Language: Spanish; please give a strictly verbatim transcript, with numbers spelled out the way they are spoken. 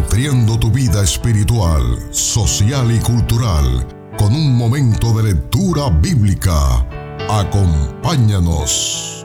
nutriendo tu vida espiritual, social y cultural con un momento de lectura bíblica. Acompáñanos.